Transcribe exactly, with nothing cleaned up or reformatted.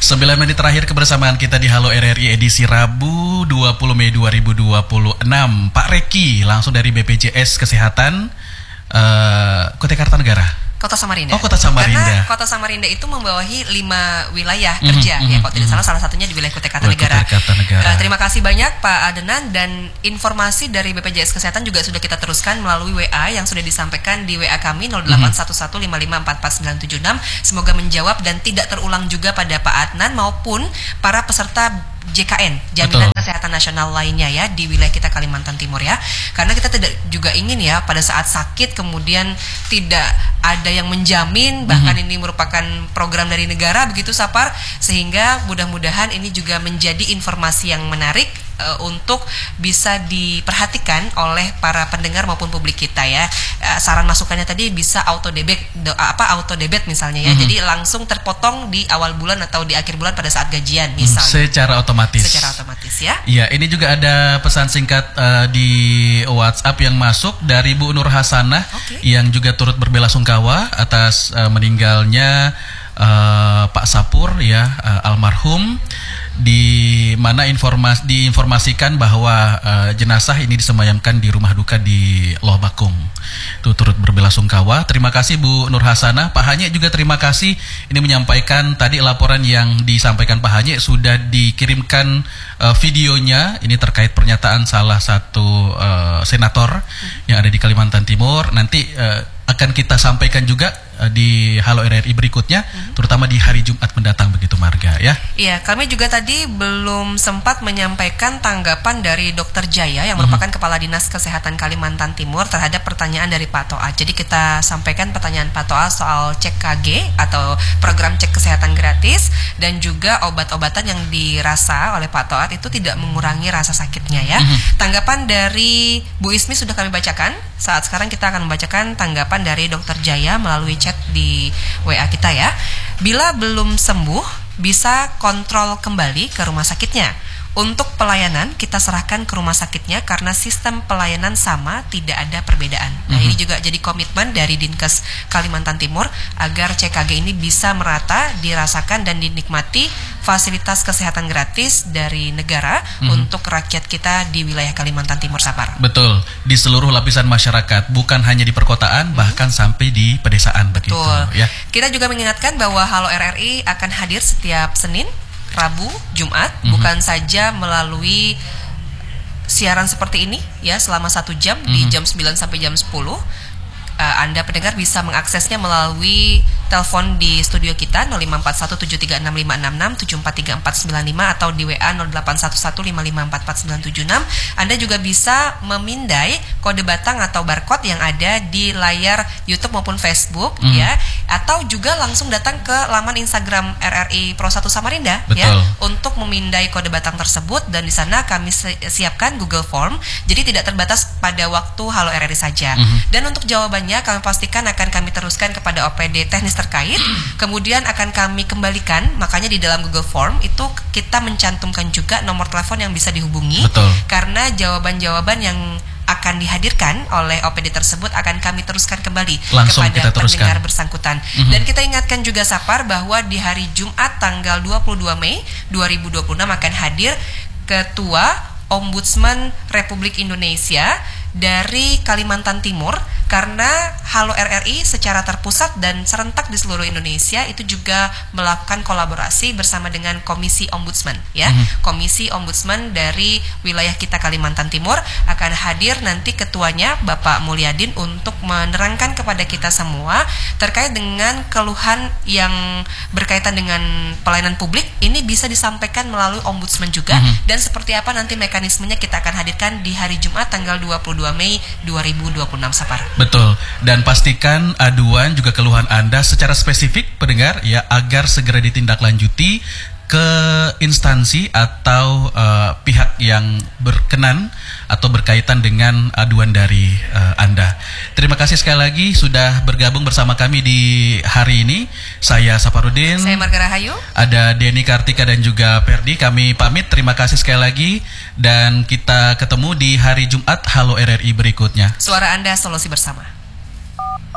sembilan menit terakhir kebersamaan kita di Halo R R I edisi Rabu dua puluh Mei dua ribu dua puluh enam. Pak Reki langsung dari B P J S Kesehatan uh, Kutai Kartanegara. Kota Samarinda. Oh, Kota Samarinda. Karena Kota Samarinda itu membawahi lima wilayah kerja, mm-hmm, ya. Kalau tidak salah, salah satunya di wilayah Kutai Kartanegara. Uh, terima kasih banyak Pak Adenan, dan informasi dari B P J S Kesehatan juga sudah kita teruskan melalui W A yang sudah disampaikan di W A kami nol delapan satu satu lima lima empat empat sembilan tujuh enam. Semoga menjawab dan tidak terulang juga pada Pak Adnan maupun para peserta J K N, Jaminan Betul. Kesehatan Nasional lainnya ya di wilayah kita Kalimantan Timur ya. Karena kita tidak juga ingin ya pada saat sakit kemudian tidak ada yang menjamin, bahkan mm-hmm. ini merupakan program dari negara begitu Sapar, sehingga mudah-mudahan ini juga menjadi informasi yang menarik uh, untuk bisa diperhatikan oleh para pendengar maupun publik kita ya. Uh, saran masukannya tadi bisa auto debit do, apa auto debit misalnya ya. Mm-hmm. Jadi langsung terpotong di awal bulan atau di akhir bulan pada saat gajian misalnya. Secara otomatis. Secara otomatis ya. Iya, ini juga ada pesan singkat uh, di WhatsApp yang masuk dari Bu Nur Hasanah, okay. yang juga turut berbela-sungkawa atas uh, meninggalnya uh, Pak Sapur ya, uh, almarhum, di mana informasi diinformasikan bahwa uh, jenazah ini disemayamkan di rumah duka di Loh Bakung. Itu turut berbela-sungkawa. Terima kasih Bu Nur Hasanah. Pak Hanye juga terima kasih. Ini menyampaikan tadi laporan yang disampaikan Pak Hanye sudah dikirimkan uh, videonya. Ini terkait pernyataan salah satu uh, senator hmm. yang ada di Kalimantan Timur. Nanti uh, akan kita sampaikan juga uh, di Halo R R I berikutnya, hmm. terutama di hari Jumat mendatang begitu Marga ya. Iya, kami juga tadi belum sempat menyampaikan tanggapan dari Dokter Jaya yang merupakan hmm. Kepala Dinas Kesehatan Kalimantan Timur terhadap pertanyaan dari Pak Toa. Jadi kita sampaikan pertanyaan Pak Toa soal cek K G atau program cek kesehatan gratis, dan juga obat-obatan yang dirasa oleh Pak Toa itu tidak mengurangi rasa sakitnya ya. Hmm. Tanggapan dari Bu Ismi sudah kami bacakan. Saat sekarang kita akan membacakan tanggapan dari Dokter Jaya melalui chat di W A kita ya. Bila belum sembuh, bisa kontrol kembali ke rumah sakitnya. Untuk pelayanan kita serahkan ke rumah sakitnya karena sistem pelayanan sama, tidak ada perbedaan. Nah, mm-hmm. ini juga jadi komitmen dari Dinkes Kalimantan Timur agar C K G ini bisa merata dirasakan dan dinikmati fasilitas kesehatan gratis dari negara mm-hmm. untuk rakyat kita di wilayah Kalimantan Timur Sapar. Betul, di seluruh lapisan masyarakat, bukan hanya di perkotaan, mm-hmm. bahkan sampai di pedesaan begitu. Betul. Ya. Kita juga mengingatkan bahwa Halo R R I akan hadir setiap Senin, Rabu, Jumat, mm-hmm. bukan saja melalui siaran seperti ini ya selama satu jam, mm-hmm. di jam sembilan sampai jam sepuluh. Uh, Anda pendengar bisa mengaksesnya melalui telepon di studio kita nol lima empat satu tujuh tiga enam lima enam enam tujuh empat tiga empat sembilan lima atau di W A nol delapan satu satu lima lima empat empat sembilan tujuh enam. Anda juga bisa memindai kode batang atau barcode yang ada di layar YouTube maupun Facebook mm. ya, atau juga langsung datang ke laman Instagram R R I Pro satu Samarinda. Betul. Ya, untuk memindai kode batang tersebut, dan di sana kami siapkan Google Form. Jadi tidak terbatas pada waktu Halo R R I saja. Mm-hmm. Dan untuk jawabannya kami pastikan akan kami teruskan kepada O P D teknis terkait, kemudian akan kami kembalikan. Makanya di dalam Google Form itu kita mencantumkan juga nomor telepon yang bisa dihubungi. Betul. Karena jawaban-jawaban yang akan dihadirkan oleh O P D tersebut akan kami teruskan kembali langsung kepada pendengar bersangkutan. Mm-hmm. Dan kita ingatkan juga Sapar bahwa di hari Jumat tanggal dua puluh dua Mei dua ribu dua puluh enam akan hadir Ketua Ombudsman Republik Indonesia dari Kalimantan Timur, karena Halo R R I secara terpusat dan serentak di seluruh Indonesia itu juga melakukan kolaborasi bersama dengan Komisi Ombudsman ya. Mm-hmm. Komisi Ombudsman dari wilayah kita Kalimantan Timur akan hadir nanti ketuanya Bapak Mulyadin untuk menerangkan kepada kita semua terkait dengan keluhan yang berkaitan dengan pelayanan publik. Ini bisa disampaikan melalui Ombudsman juga. Mm-hmm. Dan seperti apa nanti mekanismenya kita akan hadirkan di hari Jumat tanggal dua puluh dua Mei dua ribu dua puluh enam Sapar. Betul. Dan pastikan aduan juga keluhan Anda secara spesifik pendengar ya, agar segera ditindaklanjuti ke instansi atau uh, pihak yang berkenan atau berkaitan dengan aduan dari uh, Anda. Terima kasih sekali lagi sudah bergabung bersama kami di hari ini. Saya Saparudin. Saya Marga Rahayu. Ada Denny Kartika dan juga Perdi. Kami pamit. Terima kasih sekali lagi. Dan kita ketemu di hari Jumat Halo R R I berikutnya. Suara Anda, solusi bersama.